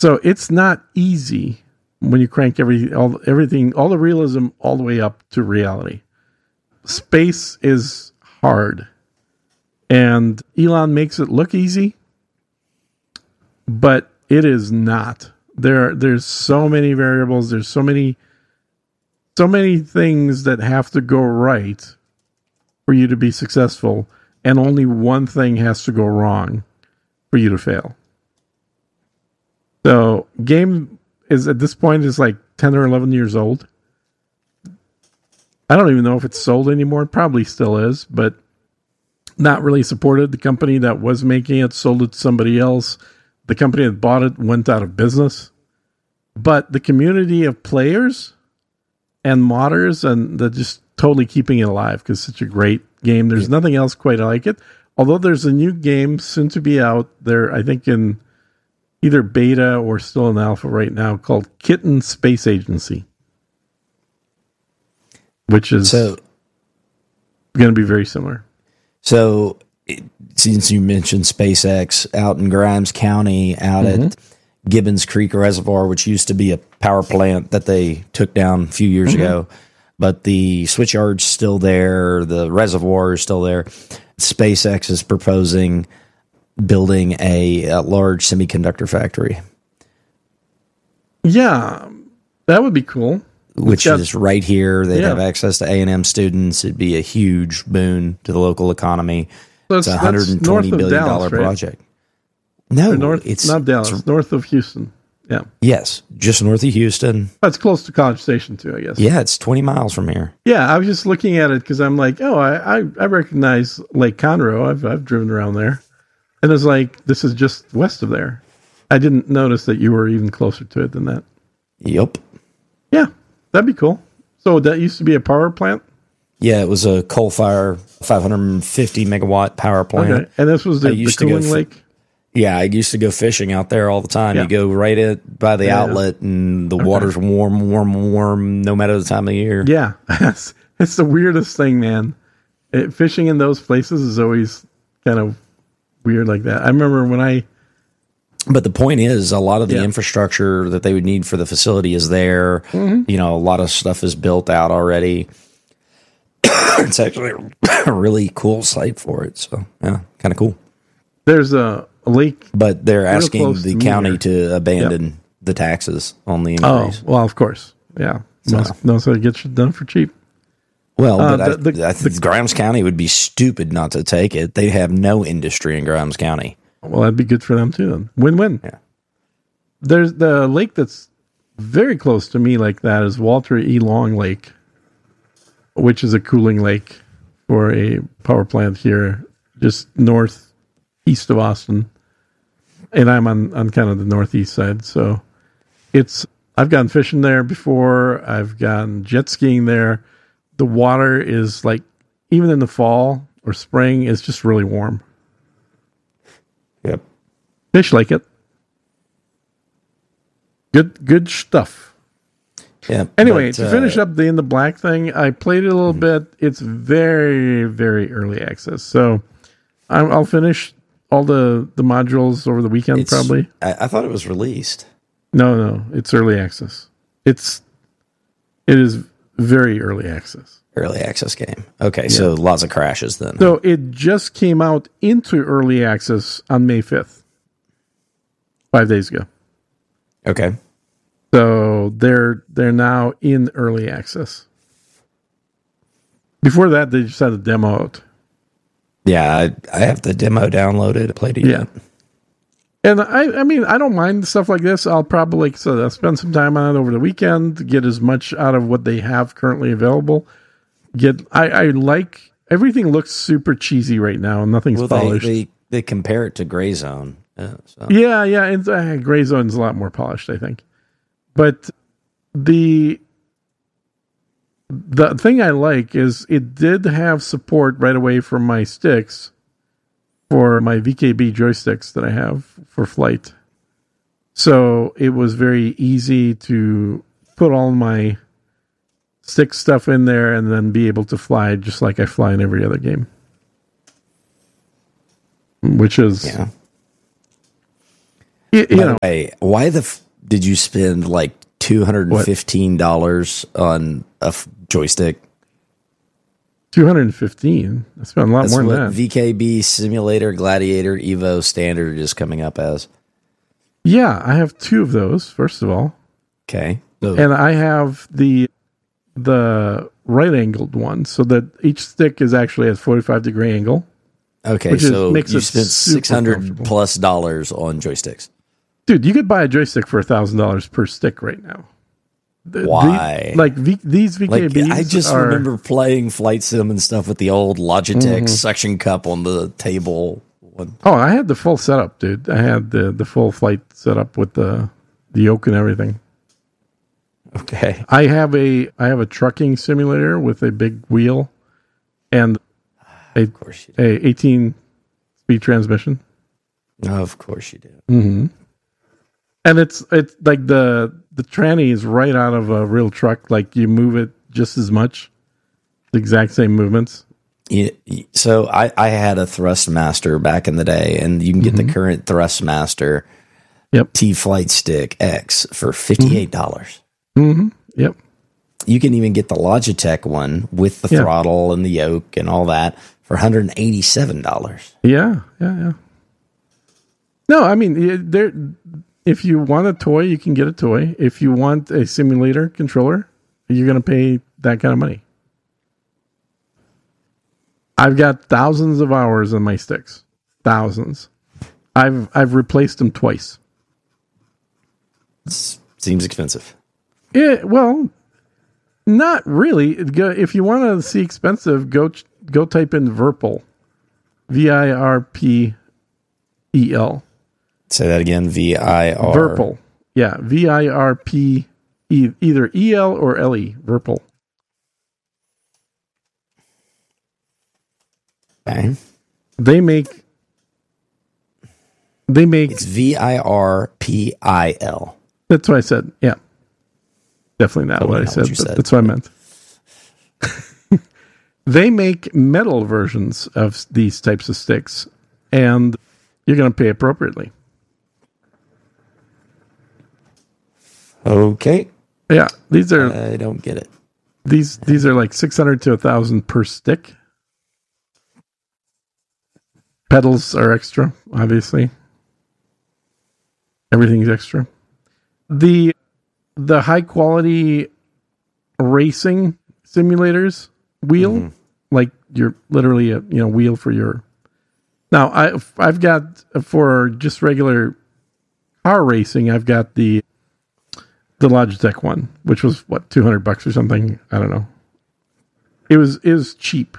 So it's not easy when you crank everything, all the realism all the way up to reality. Space is hard. And Elon makes it look easy, but it is not. There's so many variables, there's so many things that have to go right for you to be successful, and only one thing has to go wrong for you to fail. So, game is at this point is like 10 or 11 years old. I don't even know if it's sold anymore. It probably still is, but not really supported. The company that was making it sold it to somebody else. The company that bought it went out of business. But the community of players and modders, and they're just totally keeping it alive because it's such a great game. There's nothing else quite like it. Although there's a new game soon to be out there, I think in either beta or still in alpha right now, called Kitten Space Agency, which is going to be very similar. So, since you mentioned SpaceX, out in Grimes County, out at Gibbons Creek Reservoir, which used to be a power plant that they took down a few years ago, but the switchyard's still there, the reservoir is still there. SpaceX is proposing building a large semiconductor factory. Yeah, that would be cool. Which is right here. They'd have access to A&M students. It'd be a huge boon to the local economy. So it's a $120 billion project. No, it's not Dallas. It's north of Houston. Yeah. Yes, just north of Houston. That's close to College Station too, I guess. Yeah, it's 20 miles from here. Yeah, I was just looking at it because I'm like, oh, I recognize Lake Conroe. I've driven around there, and it's like this is just west of there. I didn't notice that you were even closer to it than that. Yep. Yeah, that'd be cool. So that used to be a power plant. Yeah, it was a coal fire 550 megawatt power plant. Okay. And this was the cooling lake? Yeah, I used to go fishing out there all the time. Yeah. You go right by the outlet, and the water's warm, no matter the time of year. Yeah, it's the weirdest thing, man. Fishing in those places is always kind of weird like that. I remember when But the point is, a lot of the infrastructure that they would need for the facility is there. You know, a lot of stuff is built out already. It's actually a really cool site for it. So, yeah, kind of cool. There's a lake. But they're asking the county to abandon the taxes on the increase. Oh, well, of course. Yeah. So it gets shit done for cheap. Well, but I think Grimes County would be stupid not to take it. They have no industry in Grimes County. Well, that'd be good for them too then. Win-win. Yeah. There's the lake that's very close to me like that is Walter E. Long Lake, which is a cooling lake for a power plant here, just northeast of Austin. And I'm on kind of the northeast side. So I've gone fishing there before. I've gone jet skiing there. The water is like, even in the fall or spring, it's just really warm. Yep. Fish like it. Good stuff. Yeah. Anyway, to finish up the In the Black thing, I played it a little bit. It's very, very early access. So I'll finish all the modules over the weekend probably. I thought it was released. No, it's early access. It is very early access. Early access game. Okay, so lots of crashes then. So it just came out into early access on May 5th. 5 days ago. Okay. So they're now in early access. Before that, they just had a demo out. Yeah, I have the demo downloaded. I played it yet. And I mean, I don't mind stuff like this. I'll probably I'll spend some time on it over the weekend, get as much out of what they have currently available. I like everything looks super cheesy right now, and nothing's polished. They compare it to Gray Zone. Yeah, and Gray Zone's a lot more polished, I think. But the thing I like is it did have support right away for my sticks, for my VKB joysticks that I have for flight. So it was very easy to put all my stick stuff in there and then be able to fly just like I fly in every other game. Which is... You By know, the way, why did you spend like $215 on a joystick? 215. I spent a lot That's more what than that. VKB Simulator Gladiator Evo Standard is coming up as. Yeah, I have 2 of those, first of all. Okay. So, And I have the right angled one, so that each stick is actually at 45-degree angle. okay, which is- so makes you it spent super $600 comfortable. plus on joysticks. Dude, you could buy a joystick for $1,000 per stick right now. Why? These Like, VKBs I just are, remember playing Flight Sim and stuff with the old Logitech suction cup on the table. Oh, I had the full setup, dude. I had the full flight setup with the yoke and everything. Okay. I have a trucking simulator with a big wheel and Of course you do. a 18-speed transmission. Of course you do. And it's like the tranny is right out of a real truck. Like you move it just as much, the exact same movements. So I had a Thrustmaster back in the day, and you can get the current Thrustmaster Yep. T-Flight Stick X for $58. Yep. You can even get the Logitech one with the Yeah. throttle and the yoke and all that for $187. Yeah. No, I mean, there. If you want a toy, you can get a toy. If you want a simulator controller, you're going to pay that kind of money. I've got thousands of hours on my sticks. Thousands. I've replaced them twice. Seems expensive. Yeah, well, not really. If you want to see expensive, go type in Virpel. VIRPEL. Say that again. VIR. Virpel. Yeah, VIRP, either EL or LE. Virpel. Okay. They make. It's VIRPIL. That's what I said. Yeah, definitely not what I not said, what you but said. that's what I meant. They make metal versions of these types of sticks, and you're going to pay appropriately. Okay. Yeah, these are I don't get it. these are like 600 to 1,000 per stick. Pedals are extra, obviously. Everything's extra. The high quality racing simulators wheel, like you're literally a wheel for your. Now I've got for just regular car racing. I've got the Logitech one, which was what $200 or something. I don't know. It was cheap.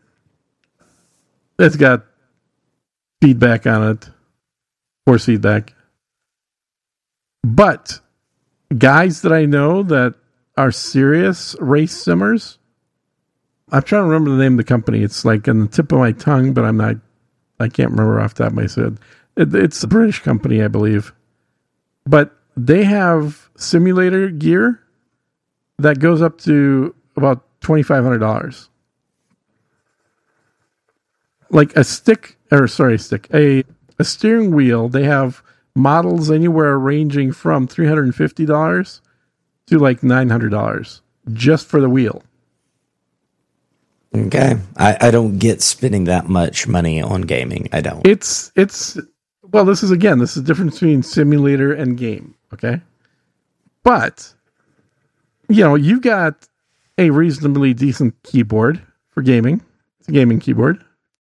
It's got feedback on it, force feedback. But guys that I know that are serious race simmers, I'm trying to remember the name of the company. It's like on the tip of my tongue, but I can't remember off the top of my head. It's a British company, I believe. But they have simulator gear that goes up to about $2,500. Like a steering wheel, they have models anywhere ranging from $350 to like $900 just for the wheel. Okay. I don't get spending that much money on gaming. I don't. It's well, this is the difference between simulator and game, okay? But you've got a reasonably decent keyboard for gaming. It's a gaming keyboard.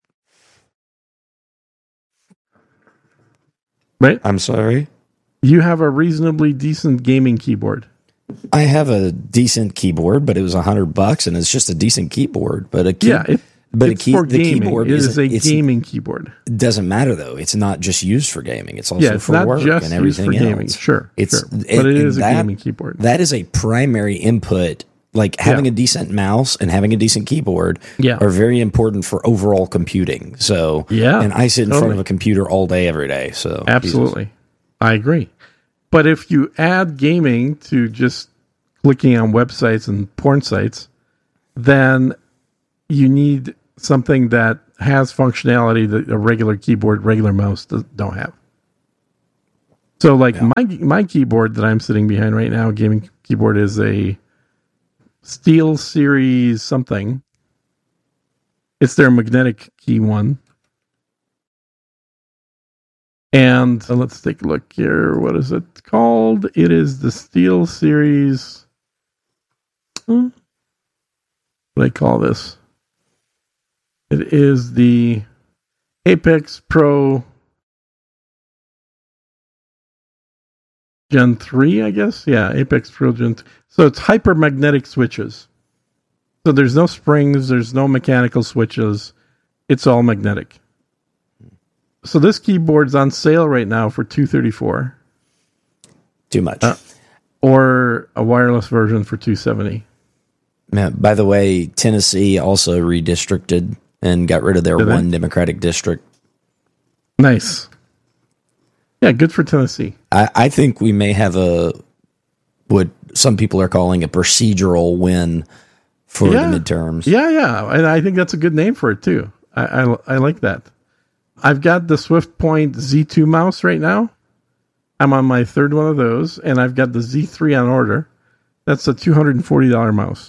Right? I'm sorry. You have a reasonably decent gaming keyboard. I have a decent keyboard, but it was $100, and it's just a decent keyboard. But It's for gaming. Keyboard it is a gaming keyboard. It doesn't matter though. It's not just used for gaming. It's also It's for not work just and used everything for gaming. else. Sure, but it is a gaming keyboard. That is a primary input. Like having a decent mouse and having a decent keyboard are very important for overall computing. So and I sit in front of a computer all day, every day. So absolutely, Jesus. I agree. But if you add gaming to just clicking on websites and porn sites, then you need something that has functionality that a regular keyboard, regular mouse don't have. So like my keyboard that I'm sitting behind right now, gaming keyboard, is a Steel Series something. It's their magnetic key one. And let's take a look here. What is it called? It is the Steel Series. What do I call this? It is the Apex Pro Gen 3, I guess. Yeah, Apex Pro Gen 3. So it's hypermagnetic switches. So there's no springs, there's no mechanical switches. It's all magnetic. So this keyboard's on sale right now for $234. Too much. Or a wireless version for $270. By the way, Tennessee also redistricted and got rid of their one Democratic district. Nice. Yeah, good for Tennessee. I think we may have what some people are calling a procedural win for the midterms. Yeah. And I think that's a good name for it, too. I like that. I've got the SwiftPoint Z2 mouse right now. I'm on my third one of those, and I've got the Z3 on order. That's a $240 mouse.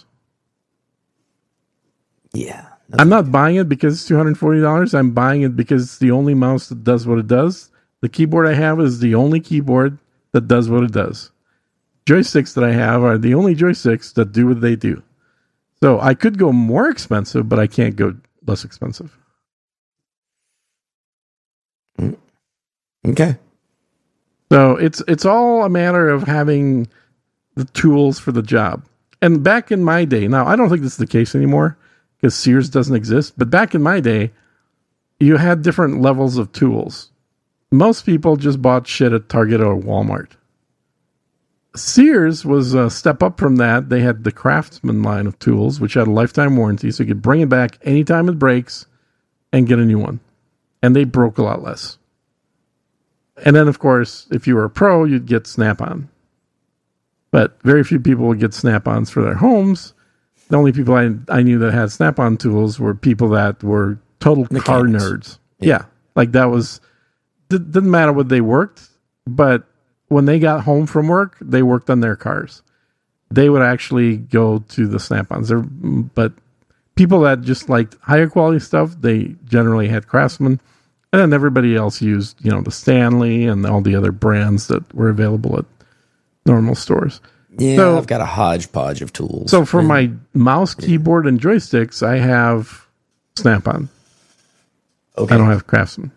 Yeah. I'm not buying it because it's $240. I'm buying it because it's the only mouse that does what it does. The keyboard I have is the only keyboard that does what it does. Joysticks that I have are the only joysticks that do what they do. So I could go more expensive, but I can't go less expensive. Okay. So it's all a matter of having the tools for the job. And back in my day, now I don't think this is the case anymore because Sears doesn't exist, but back in my day, you had different levels of tools. Most people just bought shit at Target or Walmart. Sears was a step up from that. They had the Craftsman line of tools, which had a lifetime warranty, so you could bring it back anytime it breaks and get a new one. And they broke a lot less. And then, of course, if you were a pro, you'd get Snap-on. But very few people would get Snap-ons for their homes. The only people I knew that had Snap-on tools were people that were total car nerds. Yeah. Like that was... Didn't matter what they worked, but when they got home from work, they worked on their cars. They would actually go to the Snap-ons. But people that just liked higher quality stuff, they generally had Craftsman. And then everybody else used, the Stanley and all the other brands that were available at normal stores. Yeah, so, I've got a hodgepodge of tools. So for my mouse, keyboard, and joysticks, I have Snap-on. Okay. I don't have Craftsman.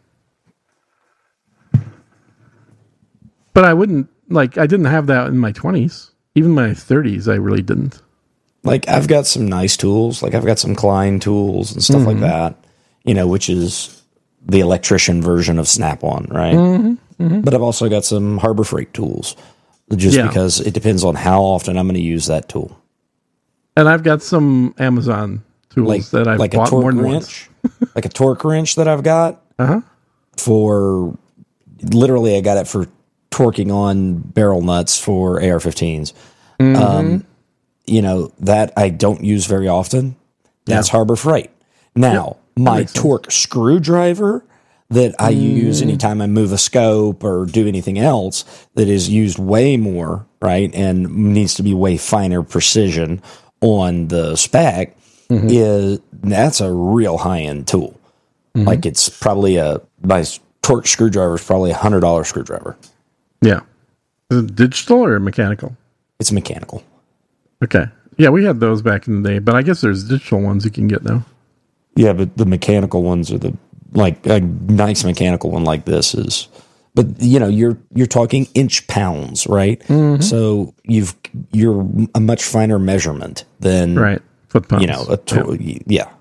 But I didn't have that in my 20s. Even my 30s, I really didn't. Like, I've got some nice tools. Like, I've got some Klein tools and stuff like that, which is the electrician version of Snap-on, right? Mm-hmm. Mm-hmm. But I've also got some Harbor Freight tools, just because it depends on how often I'm going to use that tool. And I've got some Amazon tools that I've bought more than once. Like a torque wrench that I've got for, literally I got it for torquing on barrel nuts for AR-15s. Mm-hmm. That I don't use very often. That's Harbor Freight. Now, my torque screwdriver that I use anytime I move a scope or do anything else that is used way more, right, and needs to be way finer precision on the spec, that's a real high-end tool. Mm-hmm. Like, it's probably my torque screwdriver is probably $100 screwdriver. Yeah. Is it digital or mechanical? It's mechanical. Okay. Yeah, we had those back in the day, but I guess there's digital ones you can get now. Yeah, but the mechanical ones are a nice mechanical one like this is, but you're talking inch pounds, right? Mm-hmm. So you're a much finer measurement than foot pounds. Yeah.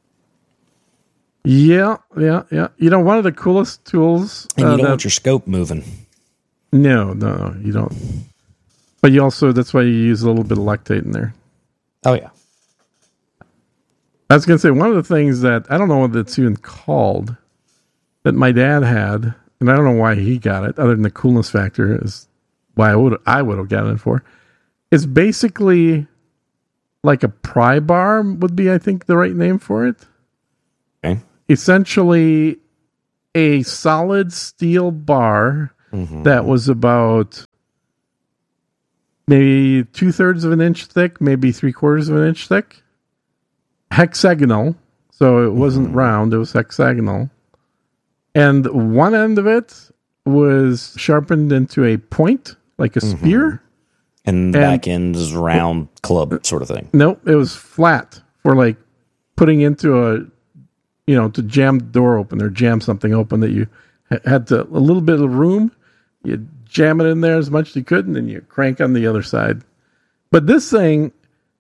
One of the coolest tools, and you don't want your scope moving. No, you don't. But you also, that's why you use a little bit of lactate in there. Oh, yeah. I was going to say, one of the things that, I don't know what it's even called, that my dad had, and I don't know why he got it, other than the coolness factor, is why I would have gotten it for. It's basically like a pry bar would be, I think, the right name for it. Okay. Essentially, a solid steel bar that was about maybe 2/3 of an inch thick, maybe 3/4 of an inch thick. Hexagonal. So it wasn't round, it was hexagonal. And one end of it was sharpened into a point, like a spear. And the back end is round club sort of thing. Nope, it was flat for like putting into to jam the door open or jam something open that you had a little bit of room. You jam it in there as much as you could, and then you crank on the other side. But this thing,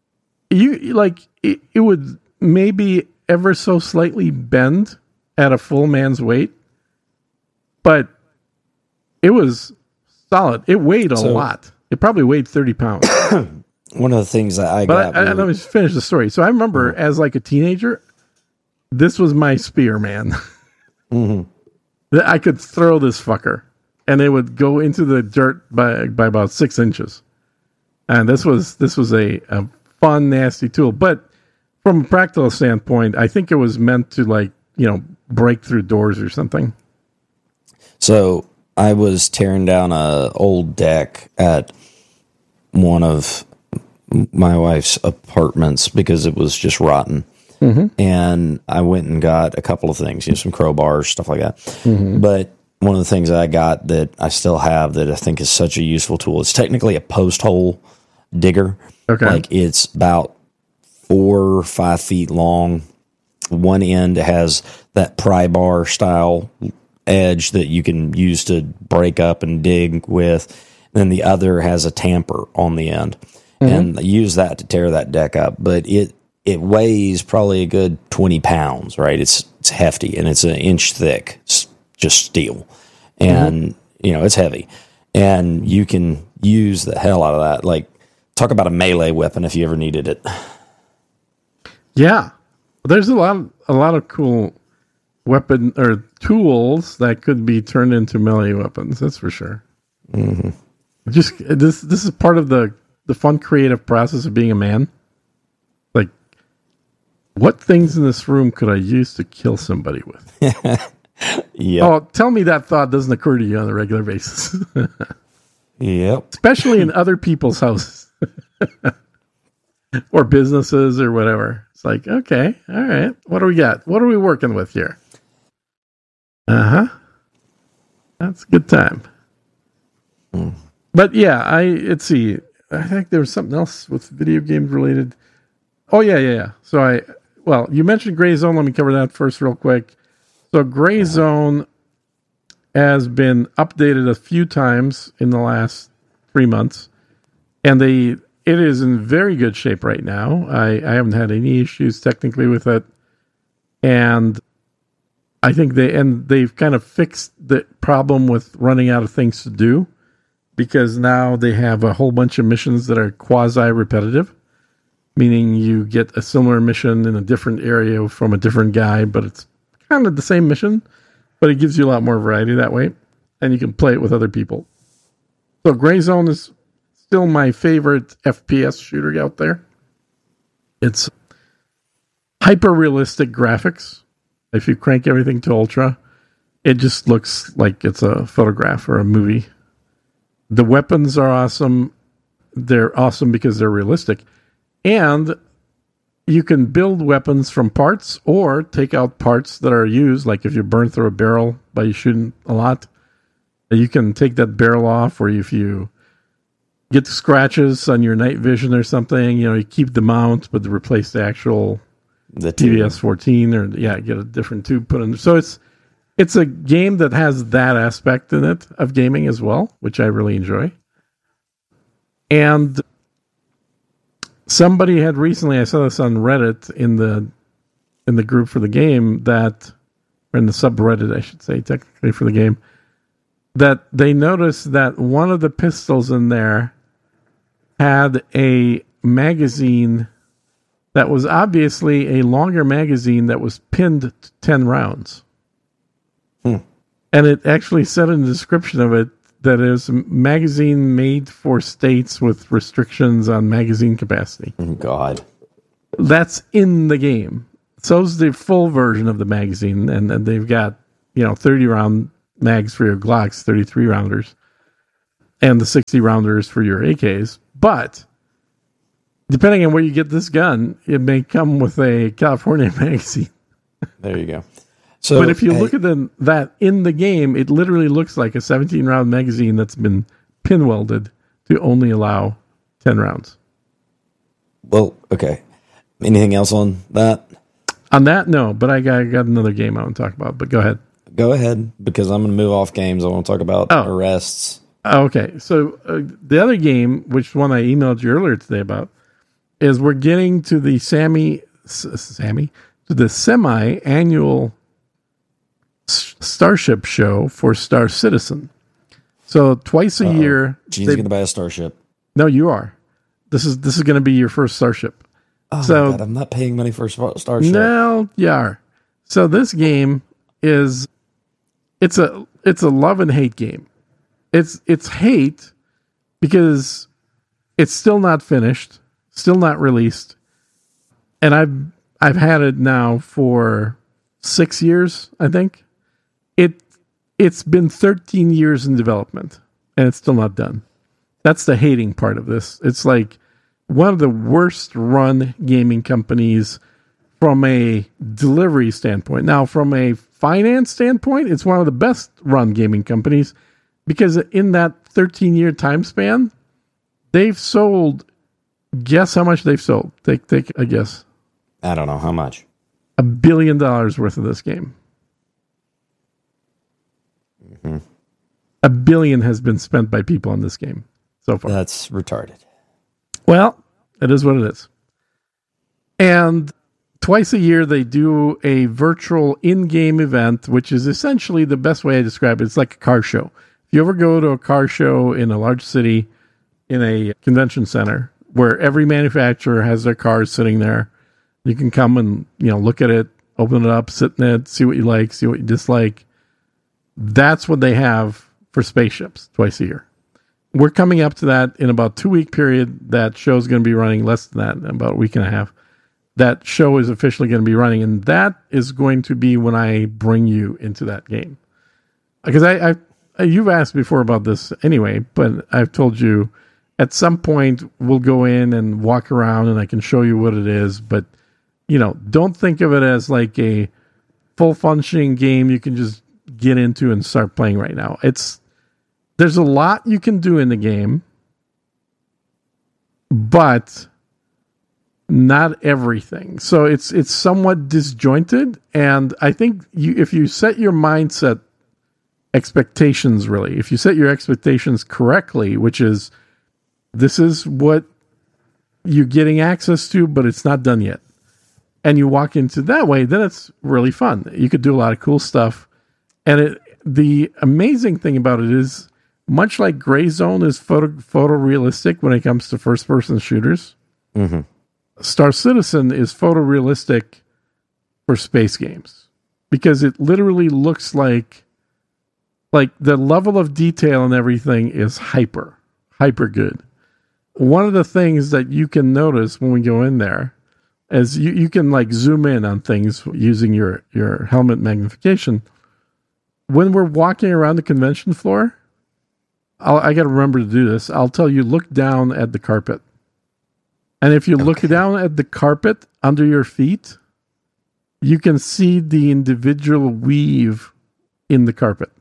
it would maybe ever so slightly bend at a full man's weight, but it was solid. It weighed a lot. It probably weighed 30 pounds. One of the things that I got... But let me finish the story. So I remember as like a teenager, this was my spear, man. That I could throw this fucker, and it would go into the dirt by about 6 inches. And this was a fun, nasty tool. But from a practical standpoint, I think it was meant to break through doors or something. So I was tearing down a old deck at one of my wife's apartments because it was just rotten. And I went and got a couple of things, some crowbars, stuff like that. But one of the things I got that I still have that I think is such a useful tool, it's technically a post hole digger. Okay. Like it's about 4 or 5 feet long. One end has that pry bar style edge that you can use to break up and dig with. Then the other has a tamper on the end. And I use that to tear that deck up. But it weighs probably a good 20 pounds, right? It's hefty, and it's an inch thick, just steel. And, it's heavy. And you can use the hell out of that. Like, talk about a melee weapon if you ever needed it. Yeah. There's a lot of cool weapon or tools that could be turned into melee weapons, that's for sure. Just this is part of the fun creative process of being a man. Like, what things in this room could I use to kill somebody with? Yep. Oh, tell me that thought doesn't occur to you on a regular basis. Yep. Especially in other people's houses or businesses or whatever. It's like, okay, all right. What do we got? What are we working with here? That's a good time. But yeah, let's see. I think there was something else with video games related. Oh yeah. So you mentioned Gray Zone. Let me cover that first real quick. So Gray Zone has been updated a few times in the last 3 months, and it is in very good shape right now. I haven't had any issues technically with it, and I think they've kind of fixed the problem with running out of things to do, because now they have a whole bunch of missions that are quasi-repetitive, meaning you get a similar mission in a different area from a different guy, but it's kind of the same mission, but it gives you a lot more variety that way, and you can play it with other people. So Gray Zone is still my favorite FPS shooter out there. It's hyper-realistic graphics. If you crank everything to ultra, it just looks like it's a photograph or a movie. The weapons are awesome. They're awesome because they're realistic. And you can build weapons from parts or take out parts that are used. Like if you burn through a barrel by shooting a lot, you can take that barrel off. Or if you get scratches on your night vision or something, you keep the mount, but replace the actual TVS-14 or get a different tube put in. So it's a game that has that aspect in it of gaming as well, which I really enjoy. And somebody had recently, I saw this on Reddit in the group for the game, or in the subreddit, I should say, technically for the game, that they noticed that one of the pistols in there had a magazine that was obviously a longer magazine that was pinned to 10 rounds. And it actually said in the description of it that it was a magazine made for states with restrictions on magazine capacity. Oh, God. That's in the game. So's the full version of the magazine, and they've got 30 round mags for your Glocks, 33 rounders, and the 60 rounders for your AKs. But depending on where you get this gun, it may come with a California magazine. There you go. So, but if you look at that in the game, it literally looks like a 17 round magazine that's been pin welded to only allow 10 rounds. Well, okay. Anything else on that? On that, no, but I got another game I want to talk about, but go ahead. Go ahead, because I'm going to move off games. I want to talk about arrests. Okay, so the other game, which one I emailed you earlier today about, is we're getting to the semi-annual Starship show for Star Citizen. So twice a year, Gene's going to buy a Starship. No, you are. This is going to be your first Starship. Oh, so, my God, I'm not paying money for a Starship. No, you are. So this game is it's a love and hate game. It's hate because it's still not finished, still not released, and I've had it now for 6 years, I think. It's been 13 years in development, and it's still not done. That's the hating part of this. It's like one of the worst run gaming companies from a delivery standpoint. Now, from a finance standpoint, it's one of the best run gaming companies because in that 13-year time span, they've sold, guess how much they've sold? Take a guess. I don't know how much. $1 billion worth of this game. Mm-hmm. $1 billion has been spent by people on this game so far. That's retarded. Well, it is what it is. And twice a year, they do a virtual in-game event, which is essentially the best way I describe it. It's like a car show. If you ever go to a car show in a large city, in a convention center, where every manufacturer has their cars sitting there, you can come and look at it, open it up, sit in it, see what you like, see what you dislike. That's what they have for spaceships twice a year. We're coming up to that in about 2-week period. That show's going to be running less than that, about a week and a half. That show is officially going to be running, and that is going to be when I bring you into that game. Because you've asked before about this anyway, but I've told you at some point we'll go in and walk around and I can show you what it is. But, don't think of it as like a full functioning game you can just get into and start playing right now. There's a lot you can do in the game, but not everything. So it's somewhat disjointed, and I think if you set your mindset expectations, really, if you set your expectations correctly, which is this is what you're getting access to, but it's not done yet, and you walk into that way, then it's really fun. You could do a lot of cool stuff, and the amazing thing about it is, much like Gray Zone is photorealistic when it comes to first-person shooters, mm-hmm. Star Citizen is photorealistic for space games because it literally looks like the level of detail and everything is hyper good. One of the things that you can notice when we go in there is you can like zoom in on things using your helmet magnification. When we're walking around the convention floor, I got to remember to do this. I'll tell you, look down at the carpet. And if you look down at the carpet under your feet, you can see the individual weave in the carpet.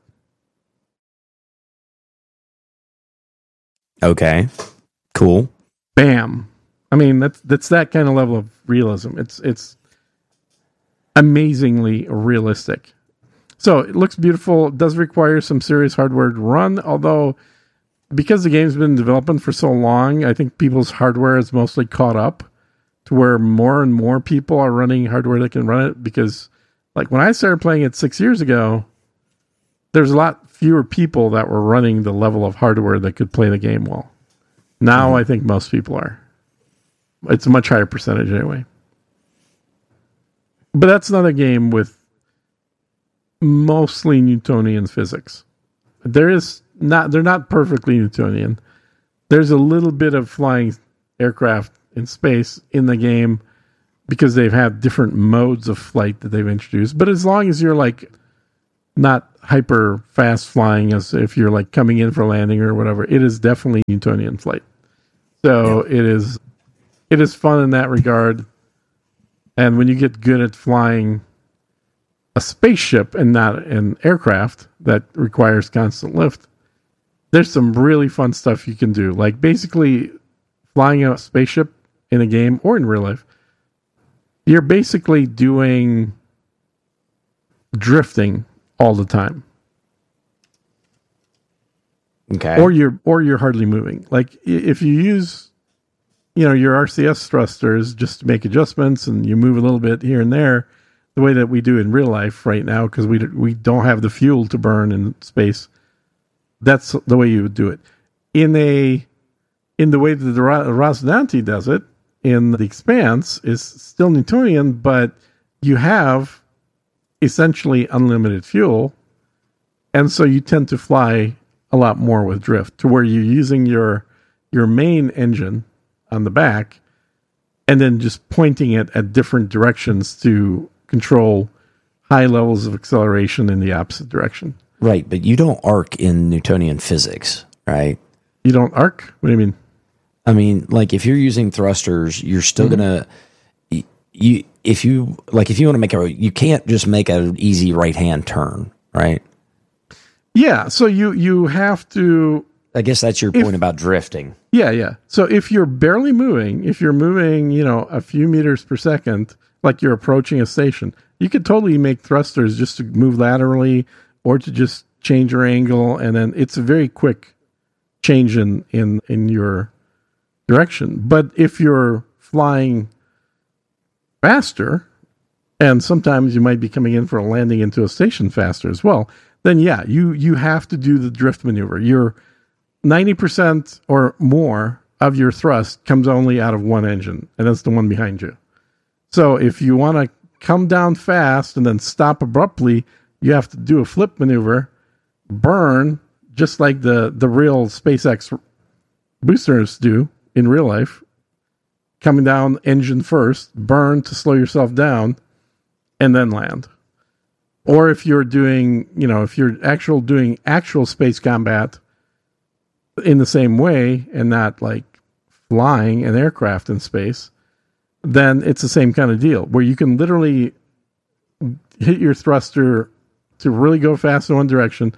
Okay. Cool. Bam. I mean, that's that kind of level of realism. It's amazingly realistic. So it looks beautiful. It does require some serious hardware to run, although because the game's been developing for so long, I think people's hardware is mostly caught up to where more and more people are running hardware that can run it. Because like when I started playing it 6 years ago, there's a lot fewer people that were running the level of hardware that could play the game well. Now I think most people are. It's a much higher percentage anyway. But that's another game with mostly Newtonian physics. They're not perfectly Newtonian. There's a little bit of flying aircraft in space in the game because they've had different modes of flight that they've introduced. But as long as you're like not hyper fast flying as if you're like coming in for landing or whatever. It is definitely Newtonian flight. So it is fun in that regard. And when you get good at flying a spaceship and not an aircraft that requires constant lift, there's some really fun stuff you can do. Like basically flying a spaceship in a game or in real life, you're basically doing drifting all the time. Okay. Or you're hardly moving. Like if you use, your RCS thrusters just to make adjustments and you move a little bit here and there, the way that we do in real life right now, because we don't have the fuel to burn in space. That's the way you would do it. In the way that the Rocinante does it in The Expanse is still Newtonian, but you have essentially unlimited fuel, and so you tend to fly a lot more with drift, to where you're using your main engine on the back and then just pointing it at different directions to control high levels of acceleration in the opposite direction. Right, but you don't arc in Newtonian physics, right? You don't arc? What do you mean? I mean, like if you're using thrusters, you're still gonna if you want to make you can't just make an easy right hand turn, right? Yeah, so you have to. I guess that's your point about drifting. Yeah. So if you're barely moving, if you're moving, a few meters per second, like you're approaching a station, you could totally make thrusters just to move laterally or to just change your angle, and then it's a very quick change in your direction. But if you're flying faster, and sometimes you might be coming in for a landing into a station faster as well, then yeah, you have to do the drift maneuver. You're 90% or more of your thrust comes only out of one engine, and that's the one behind you. So if you want to come down fast and then stop abruptly, you have to do a flip maneuver, burn, just like the real SpaceX boosters do in real life, coming down engine first, burn to slow yourself down, and then land. Or if you're doing, if you're doing actual space combat in the same way and not like flying an aircraft in space, then it's the same kind of deal where you can literally hit your thruster to really go fast in one direction,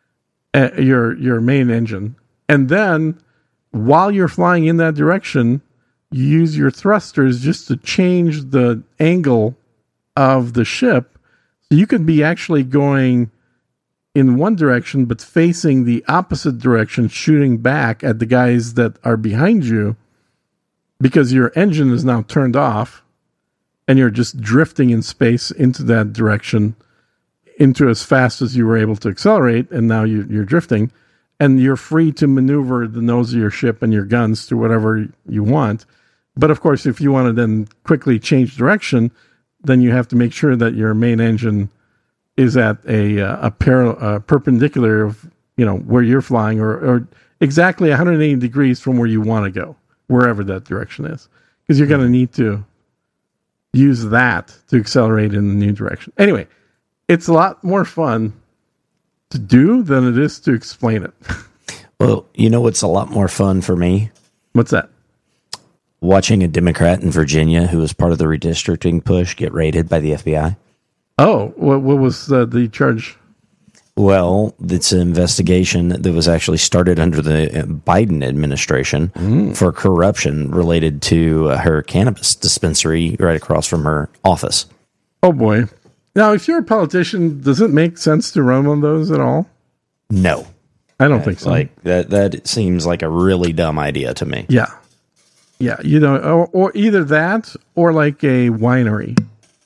your main engine, and then while you're flying in that direction, you use your thrusters just to change the angle of the ship, so you could be actually going in one direction but facing the opposite direction, shooting back at the guys that are behind you, because your engine is now turned off and you're just drifting in space into that direction, into as fast as you were able to accelerate, and now you're drifting, and you're free to maneuver the nose of your ship and your guns to whatever you want. But of course, if you want to then quickly change direction, then you have to make sure that your main engine is at a perpendicular of where you're flying, or exactly 180 degrees from where you want to go, wherever that direction is, because you're going to need to use that to accelerate in the new direction. Anyway, it's a lot more fun to do than it is to explain it. Well, what's a lot more fun for me? What's that? Watching a Democrat in Virginia who was part of the redistricting push get raided by the FBI. Oh, what was the charge? Well, it's an investigation that was actually started under the Biden administration for corruption related to her cannabis dispensary right across from her office. Oh, boy. Now, if you're a politician, does it make sense to run one of those at all? No. I don't think so. Like that seems like a really dumb idea to me. Yeah. Yeah, or either that or like a winery.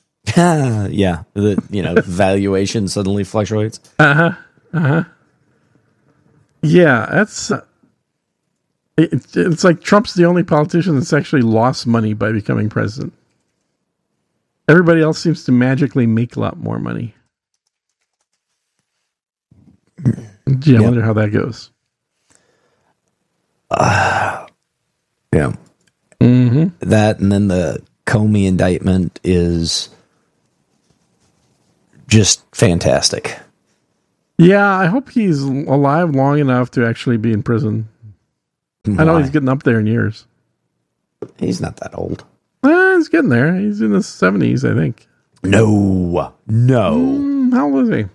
Yeah, the valuation suddenly fluctuates. Yeah, that's it's like Trump's the only politician that's actually lost money by becoming president. Everybody else seems to magically make a lot more money. Gee, I wonder how that goes. Yeah. Mm-hmm. That, and then the Comey indictment is just fantastic. Yeah, I hope he's alive long enough to actually be in prison. Why? I know he's getting up there in years. He's not that old. He's getting there. He's in his 70s, I think. No. How old is he?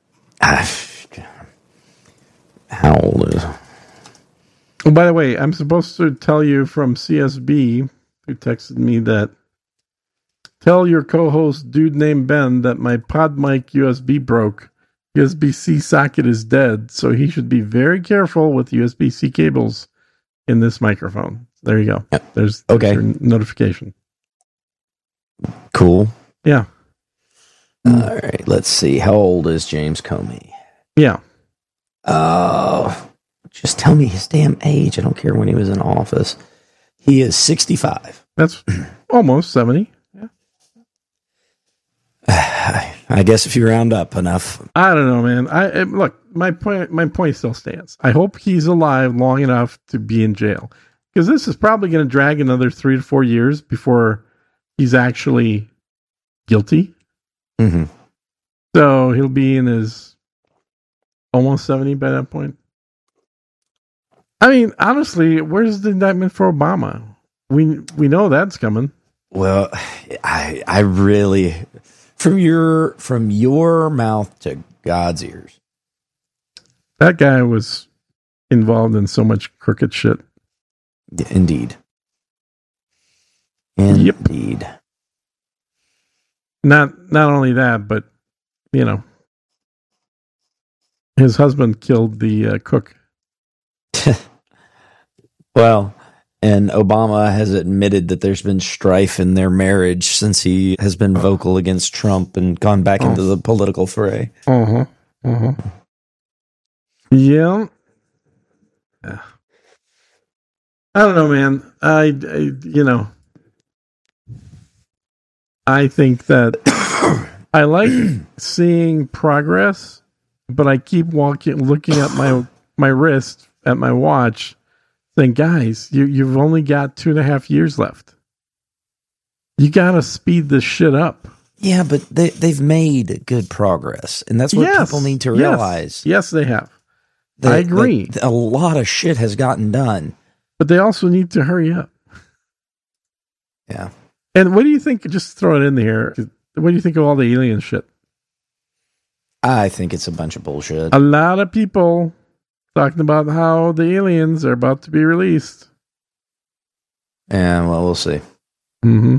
How old is he? Oh, by the way, I'm supposed to tell you from CSB, who texted me that tell your co-host, dude named Ben, that my pod mic USB broke. USB-C socket is dead, so he should be very careful with USB-C cables in this microphone. There you go. There's your notification. Cool. Yeah. All right. Let's see. How old is James Comey? Yeah. Just tell me his damn age. I don't care when he was in office. He is 65. That's almost 70. I guess if you round up enough. I don't know, man. Look, my point still stands. I hope he's alive long enough to be in jail, because this is probably going to drag another 3 to 4 years before he's actually guilty. Mm-hmm. So he'll be in his almost 70 by that point. I mean, honestly, where's the indictment for Obama? We know that's coming. Well, I really, from your mouth to God's ears, that guy was involved in so much crooked shit. Indeed. Yep. Indeed. Not only that, but his husband killed the cook. Well, and Obama has admitted that there's been strife in their marriage since he has been vocal against Trump and gone back into the political fray. Yeah. I don't know, man. I think that I like seeing progress, but I keep looking at my wrist, at my watch, saying, guys, you've only got 2.5 years left. You got to speed this shit up. Yeah, but they've made good progress, and that's what people need to realize. Yes, they have. I agree. A lot of shit has gotten done. But they also need to hurry up. Yeah. And what do you think, just throw it in there, what do you think of all the alien shit? I think it's a bunch of bullshit. A lot of people talking about how the aliens are about to be released. And well, we'll see. Mm-hmm.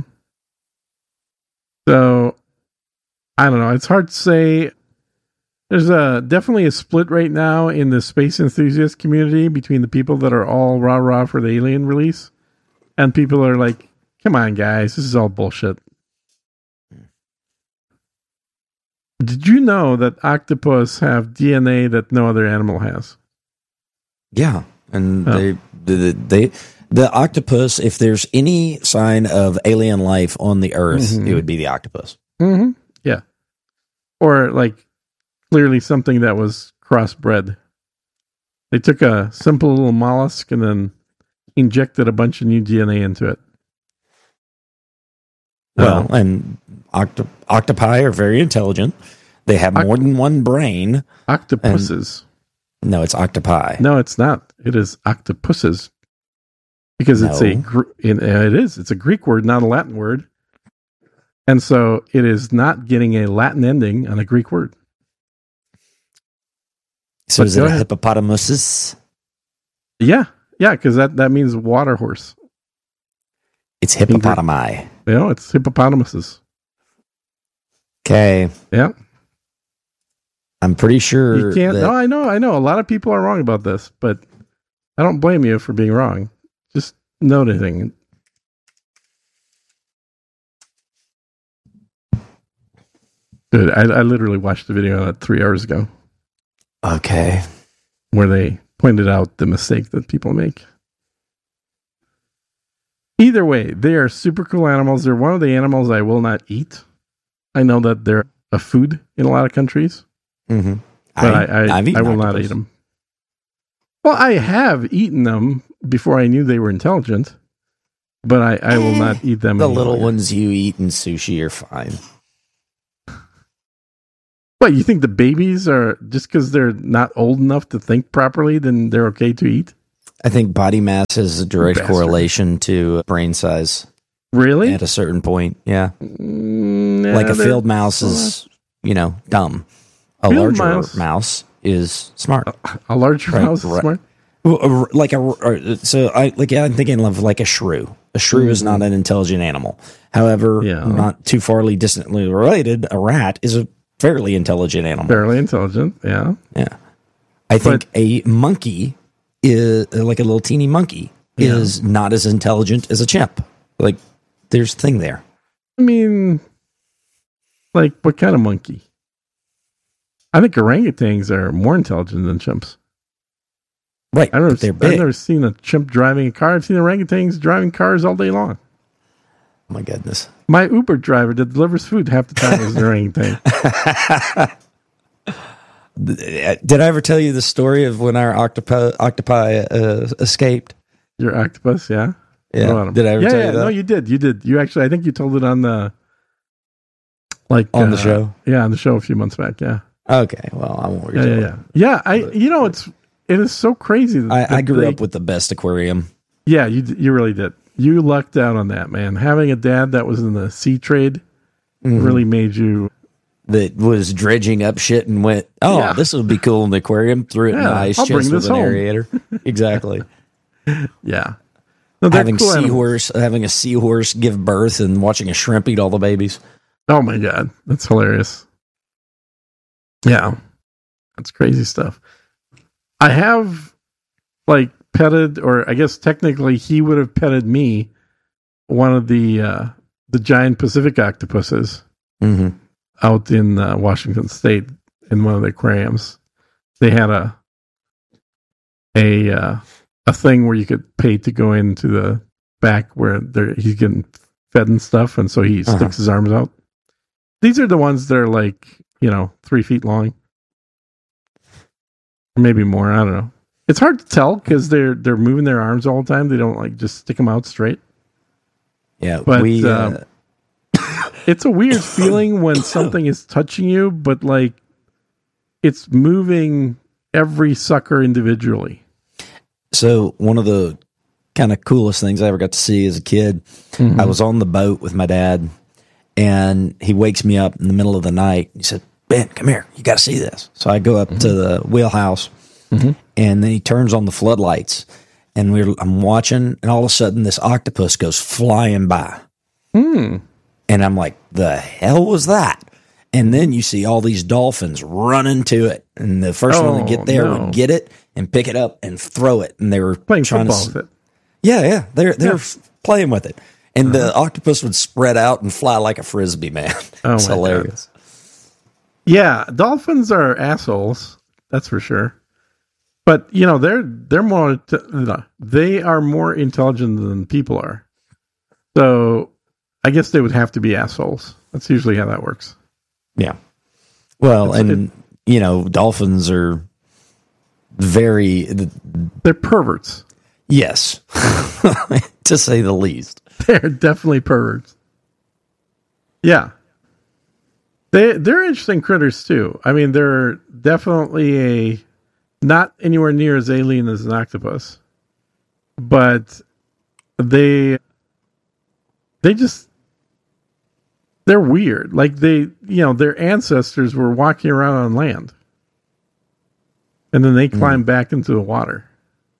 So, I don't know. It's hard to say. There's definitely a split right now in the space enthusiast community between the people that are all rah-rah for the alien release and people are like, come on, guys, this is all bullshit. Did you know that octopus have DNA that no other animal has? Yeah, and the octopus, if there's any sign of alien life on the Earth, it would be the octopus. Mm-hmm. Yeah. Or like clearly something that was crossbred. They took a simple little mollusk and then injected a bunch of new DNA into it. Well, and octopi are very intelligent. They have more than one brain. Octopuses. No, it's octopi. No, it's not. It is octopuses. Because it's it is. It's a Greek word, not a Latin word. And so it is not getting a Latin ending on a Greek word. So is it a hippopotamuses? Yeah, because that means water horse. It's hippopotami. It's hippopotamuses. Okay. Yeah. I'm pretty sure. You can't. No, I know. A lot of people are wrong about this, but I don't blame you for being wrong. Just noticing. Dude, I literally watched the video on it 3 hours ago. Okay. Where they pointed out the mistake that people make. Either way, they are super cool animals. They're one of the animals I will not eat. I know that they're a food in a lot of countries. Mm-hmm. But I will not eat them. Well, I have eaten them before I knew they were intelligent, but I will not eat them. The little ones you eat in sushi are fine. What, you think the babies are, just because they're not old enough to think properly, then they're okay to eat? I think body mass has a direct Bastard. correlation to brain size. Really? At a certain point, yeah. Yeah, Like a field mouse is, dumb. A Field larger mouse is smart. A larger mouse is smart? I'm thinking of like a shrew. A shrew is not an intelligent animal. However, not too farly distantly related, a rat is a fairly intelligent animal. Fairly intelligent, yeah. Yeah. I think a monkey is like a little teeny monkey is not as intelligent as a chimp. Like, there's a thing there. I mean, like, what kind of monkey? I think orangutans are more intelligent than chimps. Right. I've never seen a chimp driving a car. I've seen orangutans driving cars all day long. Oh my goodness. My Uber driver that delivers food half the time is an orangutan. Did I ever tell you the story of when our octopi escaped? Your octopus, yeah? Yeah. Did I ever tell you that? No, you did. You did. You actually, I think you told it on the... on the show? Yeah, on the show a few months back, yeah. Okay, well, I won't retell it. Yeah, it is so crazy. I grew up with the best aquarium. Yeah, you really did. You lucked out on that, man. Having a dad that was in the sea trade really made you... That was dredging up shit and went, this would be cool in the aquarium. Threw it in the ice chest with an aerator. Exactly. Yeah. No, having a seahorse give birth and watching a shrimp eat all the babies. Oh my God. That's hilarious. Yeah. That's crazy stuff. I have petted, or I guess technically he would have petted me, one of the giant Pacific octopuses out in Washington State in one of the aquariums. They had a thing where you could pay to go into the back where he's getting fed and stuff, and so he sticks his arms out. These are the ones that are 3 feet long. Maybe more. I don't know. It's hard to tell because they're moving their arms all the time. They don't just stick them out straight. Yeah, but it's a weird feeling when something is touching you, but it's moving every sucker individually. So one of the kind of coolest things I ever got to see as a kid, I was on the boat with my dad, and he wakes me up in the middle of the night. He said, "Ben, come here. You got to see this." So I go up to the wheelhouse, and then he turns on the floodlights, and I'm watching, and all of a sudden this octopus goes flying by. And I'm like, the hell was that? And then you see all these dolphins running to it, and the first one to get there would get it and pick it up and throw it. And they were playing football with it. Yeah, they're playing with it, and the octopus would spread out and fly like a frisbee, man. It's hilarious. God. Yeah, dolphins are assholes. That's for sure. But they're more. They are more intelligent than people are. So I guess they would have to be assholes. That's usually how that works. Yeah. Well, dolphins are they're perverts. Yes. To say the least. They're definitely perverts. Yeah. They're interesting critters too. I mean, they're definitely not anywhere near as alien as an octopus. But they're weird. Their ancestors were walking around on land. And then they climbed back into the water.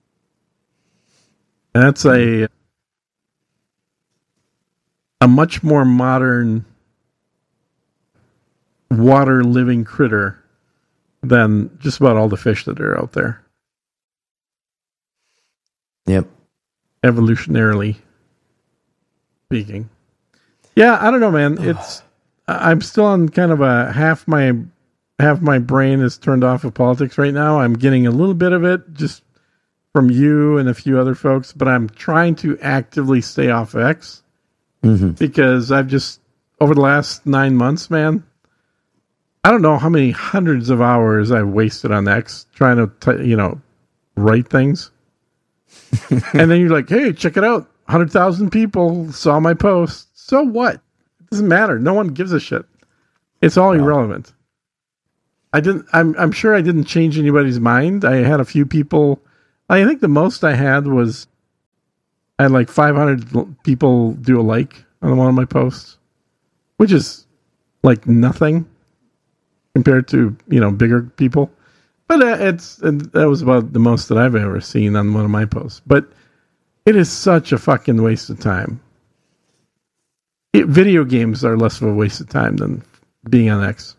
And that's a much more modern water living critter than just about all the fish that are out there. Yep. Evolutionarily speaking. Yeah, I don't know, man. I'm still on kind of a half my brain is turned off of politics right now. I'm getting a little bit of it just from you and a few other folks, but I'm trying to actively stay off X because I've just, over the last 9 months, man, I don't know how many hundreds of hours I've wasted on X trying to, write things. And then you're like, hey, check it out. 100,000 people saw my post. So what? It doesn't matter. No one gives a shit. It's all irrelevant. I didn't. I'm sure I didn't change anybody's mind. I had a few people. I think the most I had was I had like 500 people do a like on one of my posts, which is like nothing compared to bigger people. But that was about the most that I've ever seen on one of my posts. But it is such a fucking waste of time. Video games are less of a waste of time than being on X.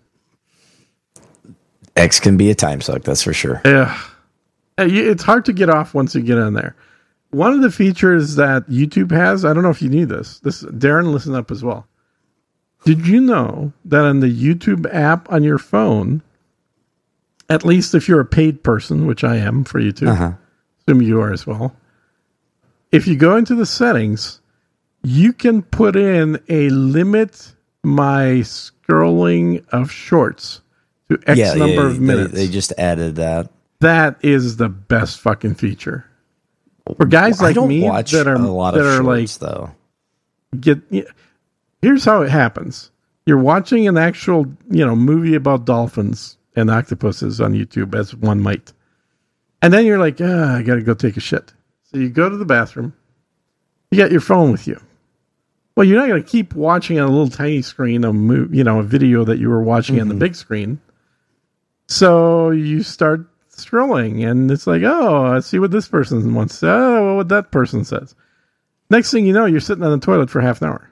X can be a time suck, that's for sure. Yeah. It's hard to get off once you get on there. One of the features that YouTube has, I don't know if you knew this. Darren, listen up as well. Did you know that on the YouTube app on your phone, at least if you're a paid person, which I am for YouTube, assume you are as well, if you go into the settings, you can put in a limit my scrolling of shorts to X number of minutes. They just added that. That is the best fucking feature. For guys like me that are a lot of shorts, like, though. Here's how it happens. You're watching an actual, movie about dolphins and octopuses on YouTube, as one might. And then you're like, I got to go take a shit. So you go to the bathroom. You got your phone with you. Well, you're not going to keep watching on a little tiny screen a video that you were watching on the big screen. So you start scrolling, and it's like, I see what this person wants to say. Oh, what that person says. Next thing you know, you're sitting on the toilet for half an hour.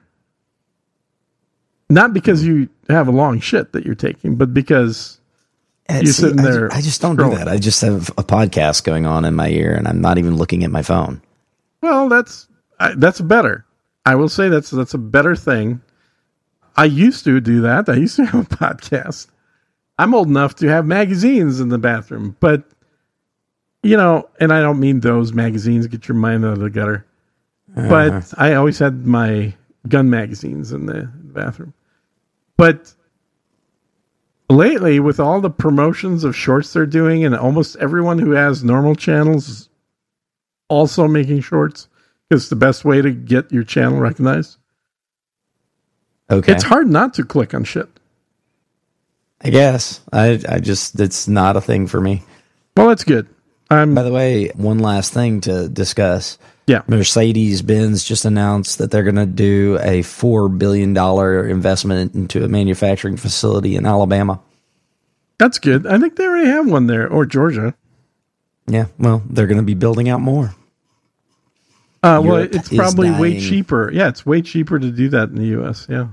Not because you have a long shit that you're taking, but because you're sitting there. I just don't do that. I just have a podcast going on in my ear, and I'm not even looking at my phone. Well, that's better. I will say that's a better thing. I used to do that. I used to have a podcast. I'm old enough to have magazines in the bathroom, but and I don't mean those magazines. Get your mind out of the gutter. But I always had my gun magazines in the bathroom. But lately, with all the promotions of shorts they're doing, and almost everyone who has normal channels also making shorts, because it's the best way to get your channel recognized. Okay. It's hard not to click on shit. I guess. I just, it's not a thing for me. Well, that's good. By the way, one last thing to discuss. Yeah. Mercedes-Benz just announced that they're going to do a $4 billion investment into a manufacturing facility in Alabama. That's good. I think they already have one there, or Georgia. Yeah, well, they're going to be building out more. Well, it's probably way cheaper. Yeah, it's way cheaper to do that in the U.S., yeah.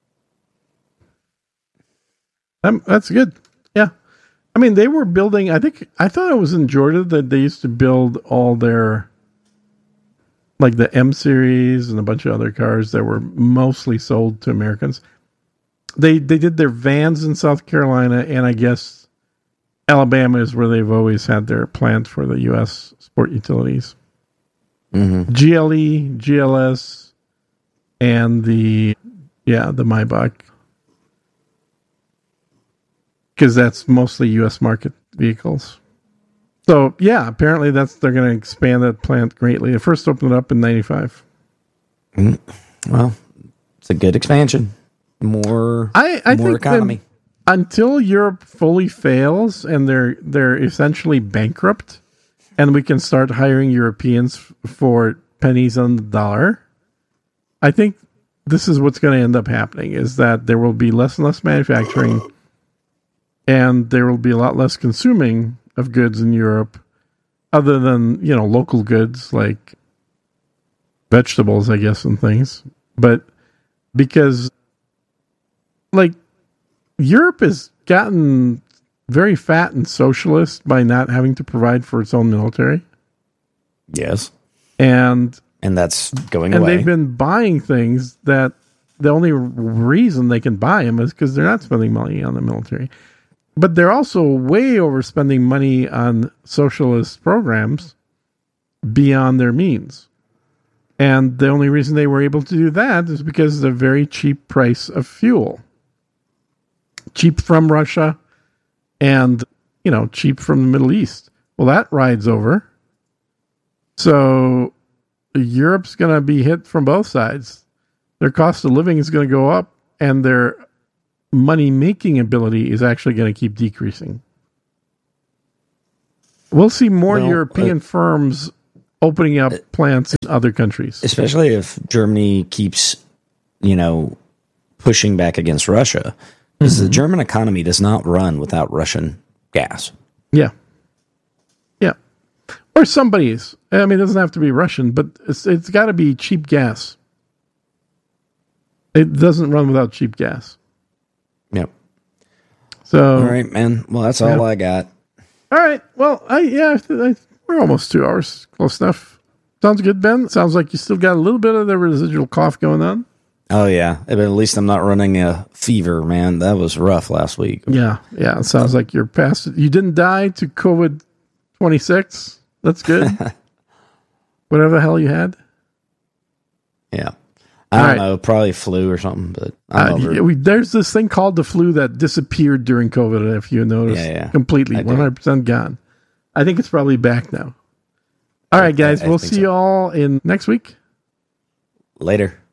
That's good. Yeah. I mean, they were building, I thought it was in Georgia that they used to build all their, like the M series and a bunch of other cars that were mostly sold to Americans. They did their vans in South Carolina, and I guess Alabama is where they've always had their plant for the U.S. sport utilities. Mm-hmm. GLE, GLS, and the Maybach. Because that's mostly U.S. market vehicles. So, yeah, apparently they're going to expand that plant greatly. It first opened it up in 95. Well, it's a good expansion. More economy. Until Europe fully fails and they're essentially bankrupt, and we can start hiring Europeans for pennies on the dollar, I think this is what's going to end up happening, is that there will be less and less manufacturing, and there will be a lot less consuming of goods in Europe, other than, local goods like vegetables, I guess, and things. But because, Europe has gotten very fat and socialist by not having to provide for its own military. Yes. And that's going away. And they've been buying things that the only reason they can buy them is because they're not spending money on the military. But they're also way overspending money on socialist programs beyond their means. And the only reason they were able to do that is because of the very cheap price of fuel. Cheap from Russia and, cheap from the Middle East. Well, that rides over. So Europe's going to be hit from both sides. Their cost of living is going to go up, and their money-making ability is actually going to keep decreasing. We'll see more European firms opening up plants in other countries. Especially if Germany keeps, pushing back against Russia. Because the German economy does not run without Russian gas. Yeah. Yeah. Or somebody's. I mean, it doesn't have to be Russian, but it's got to be cheap gas. It doesn't run without cheap gas. Yep. So, all right, man. Well, that's all I got. All right. Well, we're almost 2 hours. Close enough. Sounds good, Ben. Sounds like you still got a little bit of the residual cough going on. Oh, yeah. But at least I'm not running a fever, man. That was rough last week. Yeah. It sounds like you're past it. You didn't die to COVID-26. That's good. Whatever the hell you had. Yeah. I don't know. Probably flu or something, but I'm over it. There's this thing called the flu that disappeared during COVID, if you noticed. Yeah. Completely, 100% gone. I think it's probably back now. All right, guys. We'll see you all in next week. Later.